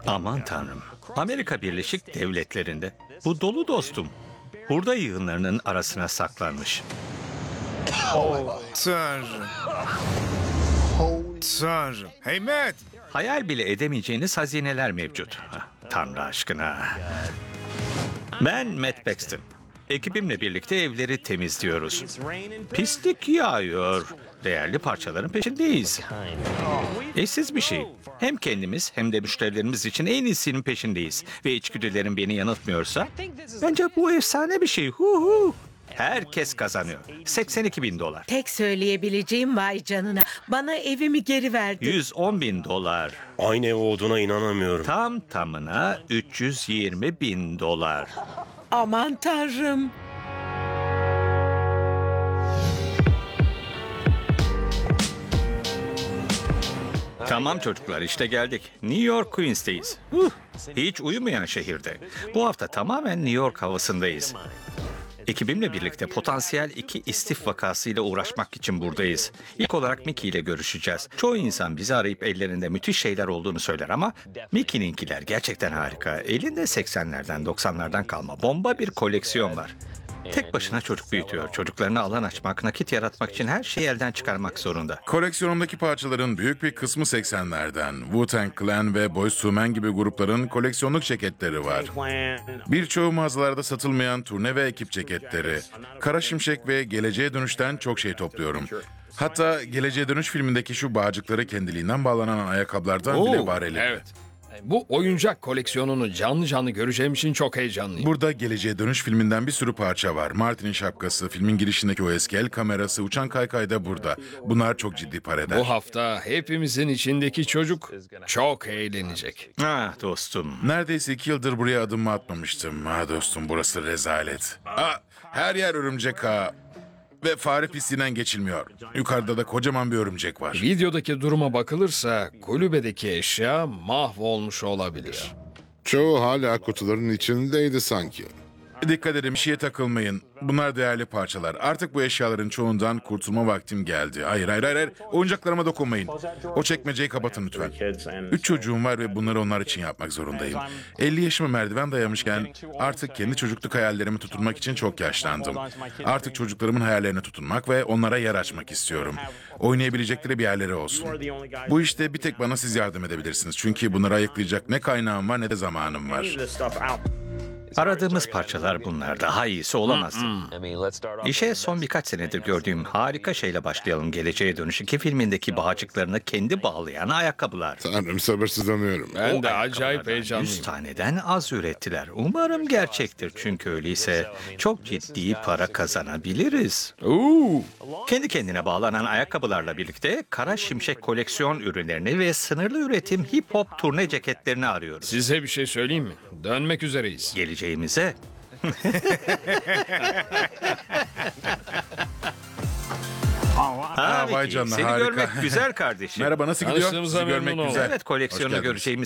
Aman tanrım. Amerika Birleşik Devletleri'nde. Bu dolu dostum. Hurda yığınlarının arasına saklanmış. Tanrım. Tanrım. Hey Matt! Hayal bile edemeyeceğiniz hazineler mevcut. Tanrı aşkına. Ben Matt Paxton. Ekibimle birlikte evleri temizliyoruz. Pislik yağıyor. Değerli parçaların peşindeyiz. Eşsiz bir şey. Hem kendimiz hem de müşterilerimiz için en iyisinin peşindeyiz. Ve içgüdülerim beni yanıltmıyor bence bu efsane bir şey. Herkes kazanıyor. 82 bin dolar. Tek söyleyebileceğim vay canına. Bana evimi geri verdi. 110 bin dolar. Aynı ev olduğuna inanamıyorum. Tam tamına 320 bin dolar. Aman tanrım. Tamam çocuklar, işte geldik. New York Queens'teyiz. Hiç uyumayan şehirde. Bu hafta tamamen New York havasındayız. Ekibimle birlikte potansiyel 2 istif vakasıyla uğraşmak için buradayız. İlk olarak Mickey ile görüşeceğiz. Çoğu insan bizi arayıp ellerinde müthiş şeyler olduğunu söyler ama Mickey'ninkiler gerçekten harika. Elinde 80'lerden 90'lardan kalma bomba bir koleksiyon var. Tek başına çocuk büyütüyor. Çocuklarına alan açmak, nakit yaratmak için her şeyi elden çıkarmak zorunda. Koleksiyonumdaki parçaların büyük bir kısmı 80'lerden. Wu-Tang Clan ve Boyz II Men gibi grupların koleksiyonluk ceketleri var. Birçoğu mağazalarda satılmayan turne ve ekip ceketleri. Kara Şimşek ve Geleceğe Dönüş'ten çok şey topluyorum. Hatta Geleceğe Dönüş filmindeki şu bağcıkları kendiliğinden bağlanan ayakkabılardan bile var elimde. Evet. Bu oyuncak koleksiyonunu canlı canlı göreceğim için çok heyecanlıyım. Burada Geleceğe Dönüş filminden bir sürü parça var. Martin'in şapkası, filmin girişindeki o eski el kamerası, uçan kaykay da burada. Bunlar çok ciddi para eder. Bu hafta hepimizin içindeki çocuk çok eğlenecek. Ah dostum. Neredeyse 2 yıldır buraya adımımı atmamıştım. Ha dostum, burası rezalet. Her yer örümcek ağı. Ve fare pisliğinden geçilmiyor. Yukarıda da kocaman bir örümcek var. Videodaki duruma bakılırsa kulübedeki eşya mahvolmuş olabilir. Çoğu hala kutuların içindeydi sanki. Dikkat edin, bir şeye takılmayın. Bunlar değerli parçalar. Artık bu eşyaların çoğundan kurtulma vaktim geldi. Hayır. Oyuncaklarıma dokunmayın. O çekmeceyi kapatın lütfen. 3 çocuğum var ve bunları onlar için yapmak zorundayım. 50 yaşıma merdiven dayamışken artık kendi çocukluk hayallerimi tutunmak için çok yaşlandım. Artık çocuklarımın hayallerine tutunmak ve onlara yer açmak istiyorum. Oynayabilecekleri bir yerleri olsun. Bu işte bir tek bana siz yardım edebilirsiniz. Çünkü bunları ayıklayacak ne kaynağım var ne de zamanım var. Aradığımız parçalar bunlar. Daha iyisi olamazdı. İşe son birkaç senedir gördüğüm harika şeyle başlayalım. Geleceğe Dönüş 2 filmindeki bağcıklarını kendi bağlayan ayakkabılar. Tanrım, sabırsızlanıyorum. Ben de acayip Ayakkabılardan 100 heyecanlıyım. taneden az ürettiler. Umarım gerçektir, çünkü öyleyse çok ciddi para kazanabiliriz. Kendi kendine bağlanan ayakkabılarla birlikte Kara Şimşek koleksiyon ürünlerini ve sınırlı üretim hip hop turne ceketlerini arıyoruz. Size bir şey söyleyeyim mi? Dönmek üzereyiz. Geleceğimize. Vay canına, Seni harika. görmek güzel kardeşim. Merhaba, nasıl gidiyor? Tanıştığımıza Sizi görmek memnun oldum. güzel. Evet, koleksiyonu Hoş geldiniz. göreceğimiz